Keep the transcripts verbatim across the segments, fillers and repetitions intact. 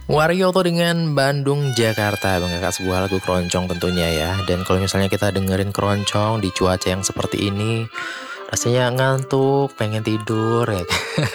Wario tuh dengan Bandung, Jakarta, Bang Kakak, sebuah lagu keroncong tentunya ya. Dan kalau misalnya kita dengerin keroncong di cuaca yang seperti ini, rasanya ngantuk, pengen tidur ya.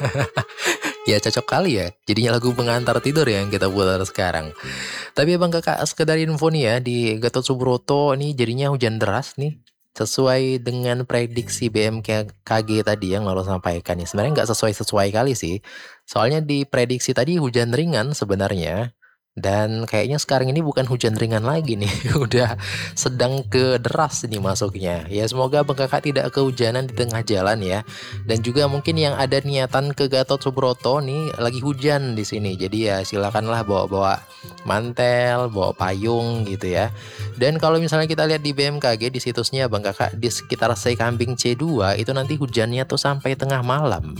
Ya cocok kali ya, jadinya lagu pengantar tidur ya yang kita putar sekarang. Tapi ya Bang Kakak, sekedar info nih ya, di Gatot Subroto ini jadinya hujan deras nih. Sesuai dengan prediksi B M K G tadi yang Lolo sampaikan nih. Sebenarnya nggak sesuai-sesuai kali sih. Soalnya di prediksi tadi hujan ringan sebenarnya. Dan kayaknya sekarang ini bukan hujan ringan lagi nih. Udah sedang ke deras ini masuknya. Ya semoga Bang Kakak tidak kehujanan di tengah jalan ya. Dan juga mungkin yang ada niatan ke Gatot Subroto nih lagi hujan di sini. Jadi ya silakanlah bawa-bawa mantel, bawa payung gitu ya. Dan kalau misalnya kita lihat di B M K G di situsnya Bang Kakak, di sekitar Sekambing C dua itu nanti hujannya tuh sampai tengah malam.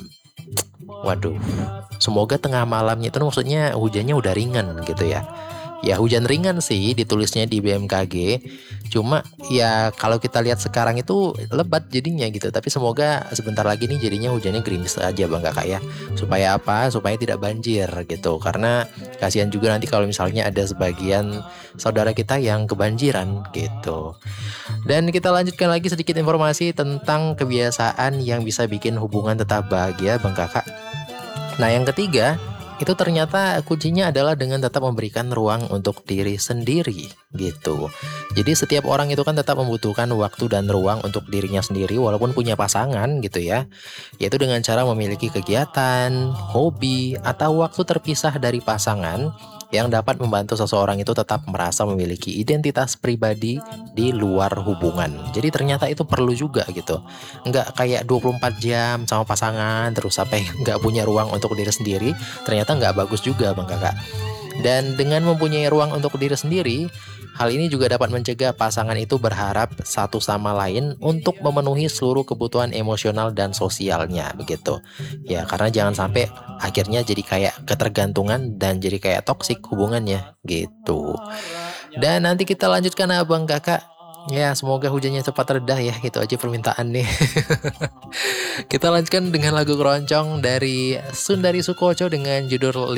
Waduh, semoga tengah malamnya itu maksudnya hujannya udah ringan gitu ya. Ya hujan ringan sih ditulisnya di B M K G. Cuma ya kalau kita lihat sekarang itu lebat jadinya gitu. Tapi semoga sebentar lagi nih jadinya hujannya gerimis aja Bang Kakak ya. Supaya apa? Supaya tidak banjir gitu. Karena kasihan juga nanti kalau misalnya ada sebagian saudara kita yang kebanjiran gitu. Dan kita lanjutkan lagi sedikit informasi tentang kebiasaan yang bisa bikin hubungan tetap bahagia Bang Kakak. Nah yang ketiga, itu ternyata kuncinya adalah dengan tetap memberikan ruang untuk diri sendiri gitu. Jadi setiap orang itu kan tetap membutuhkan waktu dan ruang untuk dirinya sendiri walaupun punya pasangan gitu ya. Yaitu dengan cara memiliki kegiatan, hobi, atau waktu terpisah dari pasangan yang dapat membantu seseorang itu tetap merasa memiliki identitas pribadi di luar hubungan. Jadi ternyata itu perlu juga gitu. Nggak kayak dua puluh empat jam sama pasangan terus sampai nggak punya ruang untuk diri sendiri, ternyata nggak bagus juga Bang Kakak. Dan dengan mempunyai ruang untuk diri sendiri, hal ini juga dapat mencegah pasangan itu berharap satu sama lain untuk memenuhi seluruh kebutuhan emosional dan sosialnya begitu. Ya, karena jangan sampai akhirnya jadi kayak ketergantungan dan jadi kayak toksik hubungannya gitu. Dan nanti kita lanjutkan Abang Kakak. Ya, semoga hujannya cepat reda ya. Itu aja permintaan nih. Kita lanjutkan dengan lagu keroncong dari Sundari Sukoco dengan judul